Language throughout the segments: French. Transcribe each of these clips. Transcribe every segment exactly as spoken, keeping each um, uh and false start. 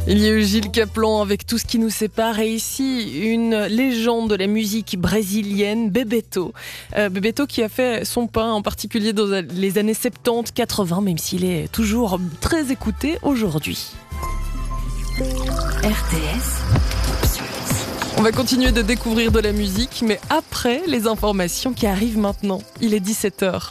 Il y a eu Gilles Caplan avec Tout ce qui nous sépare et ici une légende de la musique brésilienne, Bebeto. Euh, Bebeto qui a fait son pain en particulier dans les années soixante-dix quatre-vingts, même s'il est toujours très écouté aujourd'hui. R T S. On va continuer de découvrir de la musique, mais après les informations qui arrivent maintenant. Il est dix-sept heures.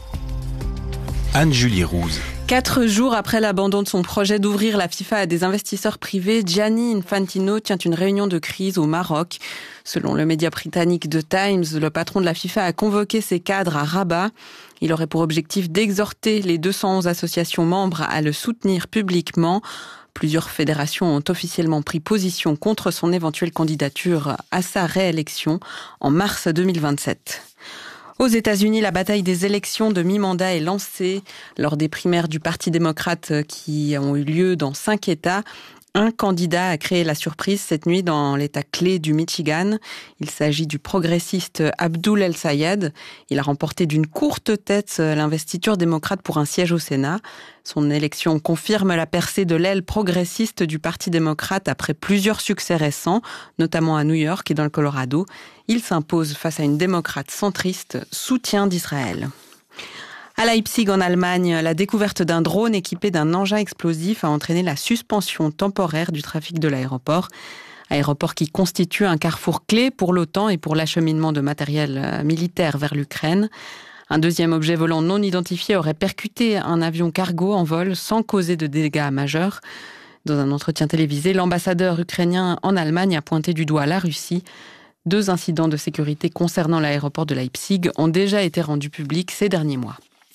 Anne-Julie Rouse. Quatre jours après l'abandon de son projet d'ouvrir la FIFA à des investisseurs privés, Gianni Infantino tient une réunion de crise au Maroc. Selon le média britannique The Times, le patron de la FIFA a convoqué ses cadres à Rabat. Il aurait pour objectif d'exhorter les deux cent onze associations membres à le soutenir publiquement. Plusieurs fédérations ont officiellement pris position contre son éventuelle candidature à sa réélection en mars deux mille vingt-sept. Aux États-Unis, la bataille des élections de mi-mandat est lancée lors des primaires du Parti démocrate qui ont eu lieu dans cinq États. Un candidat a créé la surprise cette nuit dans l'État clé du Michigan. Il s'agit du progressiste Abdul El-Sayed. Il a remporté d'une courte tête l'investiture démocrate pour un siège au Sénat. Son élection confirme la percée de l'aile progressiste du Parti démocrate après plusieurs succès récents, notamment à New York et dans le Colorado. Il s'impose face à une démocrate centriste, soutien d'Israël. À Leipzig, en Allemagne, la découverte d'un drone équipé d'un engin explosif a entraîné la suspension temporaire du trafic de l'aéroport. Aéroport qui constitue un carrefour clé pour l'OTAN et pour l'acheminement de matériel militaire vers l'Ukraine. Un deuxième objet volant non identifié aurait percuté un avion cargo en vol sans causer de dégâts majeurs. Dans un entretien télévisé, l'ambassadeur ukrainien en Allemagne a pointé du doigt la Russie. Deux incidents de sécurité concernant l'aéroport de Leipzig ont déjà été rendus publics ces derniers mois.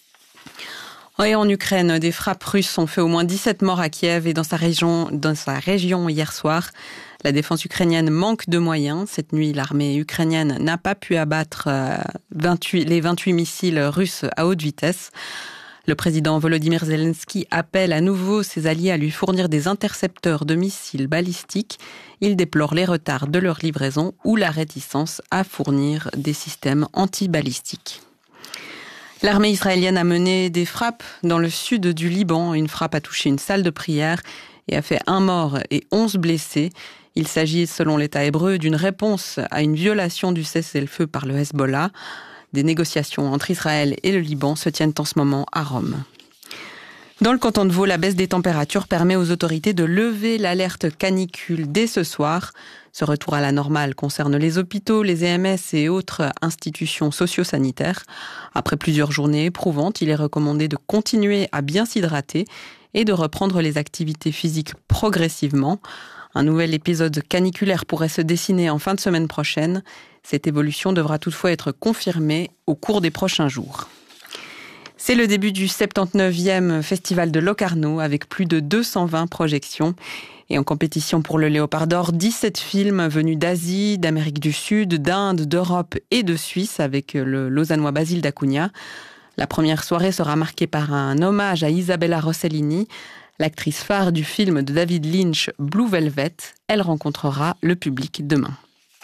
Et en Ukraine, des frappes russes ont fait au moins dix-sept morts à Kiev et dans sa région, dans sa région hier soir. La défense ukrainienne manque de moyens. Cette nuit, l'armée ukrainienne n'a pas pu abattre vingt-huit, les vingt-huit missiles russes à haute vitesse. Le président Volodymyr Zelensky appelle à nouveau ses alliés à lui fournir des intercepteurs de missiles balistiques. Il déplore les retards de leur livraison ou la réticence à fournir des systèmes anti-balistiques. L'armée israélienne a mené des frappes dans le sud du Liban. Une frappe a touché une salle de prière et a fait un mort et onze blessés. Il s'agit, selon l'État hébreu, d'une réponse à une violation du cessez-le-feu par le Hezbollah. Des négociations entre Israël et le Liban se tiennent en ce moment à Rome. Dans le canton de Vaud, la baisse des températures permet aux autorités de lever l'alerte canicule dès ce soir. Ce retour à la normale concerne les hôpitaux, les E M S et autres institutions socio-sanitaires. Après plusieurs journées éprouvantes, il est recommandé de continuer à bien s'hydrater et de reprendre les activités physiques progressivement. Un nouvel épisode caniculaire pourrait se dessiner en fin de semaine prochaine. Cette évolution devra toutefois être confirmée au cours des prochains jours. C'est le début du soixante-dix-neuvième Festival de Locarno avec plus de deux cent vingt projections. Et en compétition pour le Léopard d'Or, dix-sept films venus d'Asie, d'Amérique du Sud, d'Inde, d'Europe et de Suisse avec le Lausannois Basile d'Acunha. La première soirée sera marquée par un hommage à Isabella Rossellini, l'actrice phare du film de David Lynch Blue Velvet. Elle rencontrera le public demain.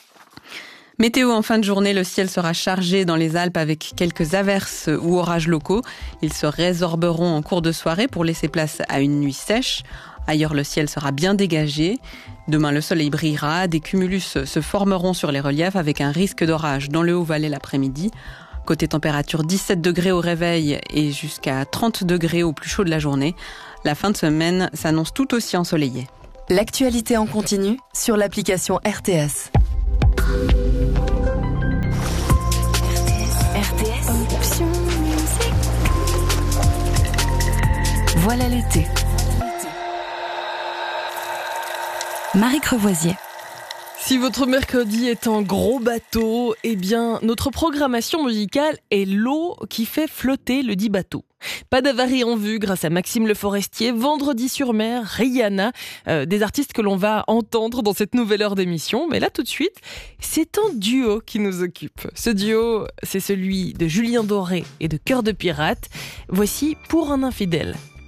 Météo en fin de journée, le ciel sera chargé dans les Alpes avec quelques averses ou orages locaux. Ils se résorberont en cours de soirée pour laisser place à une nuit sèche. Ailleurs, le ciel sera bien dégagé. Demain, le soleil brillera. Des cumulus se formeront sur les reliefs avec un risque d'orage dans le Haut-Valais l'après-midi. Côté température, dix-sept degrés au réveil et jusqu'à trente degrés au plus chaud de la journée. La fin de semaine s'annonce tout aussi ensoleillée. L'actualité en continu sur l'application R T S. R T S. Option musique. Voilà l'été. Marie Crevoisier. Si votre mercredi est un gros bateau, eh bien, notre programmation musicale est l'eau qui fait flotter le dit bateau. Pas d'avarie en vue grâce à Maxime Le Forestier, Vendredi sur mer, Rihanna, euh, des artistes que l'on va entendre dans cette nouvelle heure d'émission. Mais là, tout de suite, c'est un duo qui nous occupe. Ce duo, c'est celui de Julien Doré et de Cœur de Pirate. Voici Pour un infidèle.